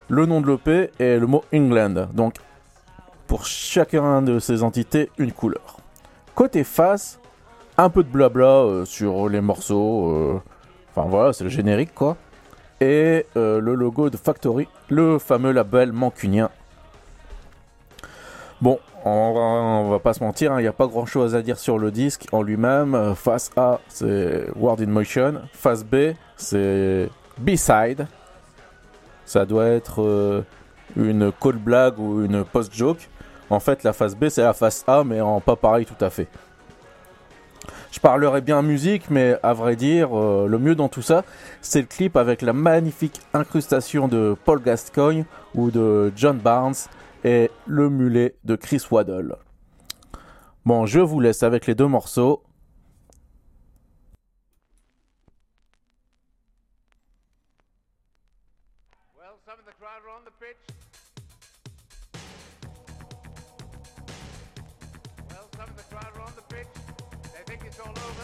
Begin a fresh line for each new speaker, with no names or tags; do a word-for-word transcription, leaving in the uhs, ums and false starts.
le nom de l'E P et le mot England. Donc, pour chacun de ces entités, une couleur. Côté face, un peu de blabla euh, sur les morceaux. Euh, enfin voilà, c'est le générique quoi. Et euh, le logo de Factory, le fameux label mancunien. Bon, on va, on va pas se mentir, il hein, n'y a pas grand chose à dire sur le disque en lui-même. Face A, c'est Word in Motion. Face B, c'est B-Side. Ça doit être euh, une call blague ou une post-joke. En fait, la face B, c'est la face A, mais en pas pareil tout à fait. Je parlerai bien musique, mais à vrai dire, euh, le mieux dans tout ça, c'est le clip avec la magnifique incrustation de Paul Gascoigne ou de John Barnes et le mulet de Chris Waddle. Bon, je vous laisse avec les deux morceaux.
Well, some of the crowd are on the pitch.